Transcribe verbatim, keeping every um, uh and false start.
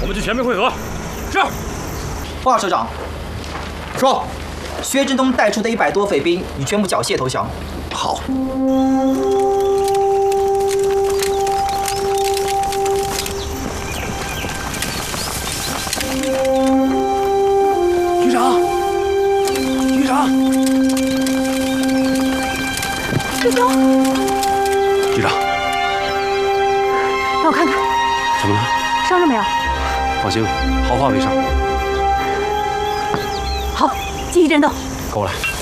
我们去前面会合。是。 报告首长。 说。 薛振东带出的一百多匪兵已全部缴械投降。 好。 局长。局长。 师兄。 局长。 让我看看。 怎么了？ 伤着没有？ 放心，毫发未伤。 好，继续战斗。 跟我来。